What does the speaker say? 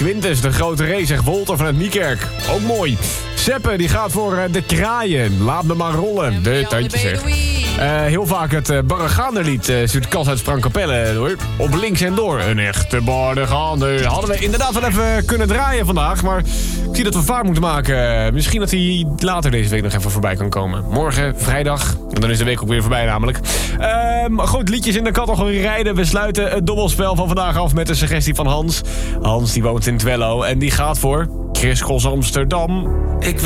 Quintus, de grote race, zegt Wolter vanuit Niekerk. Ook mooi. Seppe, die gaat voor de kraaien. Laat me maar rollen. De tandjes, zegt. Heel vaak het Barregaanderlied stuurt Kas uit Sprangkapelle, hoor. Op links en door. Een echte Barregaander. Hadden we inderdaad wel even kunnen draaien vandaag. Maar ik zie dat we vaart moeten maken. Misschien dat hij later deze week nog even voorbij kan komen. Morgen, vrijdag. En dan is de week ook weer voorbij namelijk. Goed, liedjes in de categorie rijden. We sluiten het dobbelspel van vandaag af met de suggestie van Hans. Hans die woont in Twello en die gaat voor Chris Cross Amsterdam.